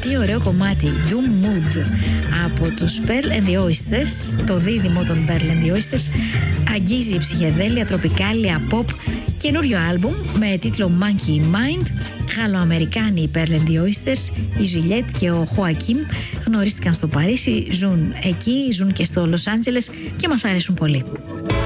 τι ωραίο κομμάτι, Doom Mood, από τους Pearl and the Oysters. Το δίδυμο των Pearl and the Oysters αγγίζει ψυχεδέλεια, τροπικάλια, pop. Καινούριο άλμπουμ με τίτλο Monkey Mind. Γαλλοαμερικάνοι οι Pearl and the Oysters, η Juliette και ο Joachim γνωρίστηκαν στο Παρίσι, ζουν εκεί, ζουν και στο Λος Άντζελες και μας αρέσουν πολύ.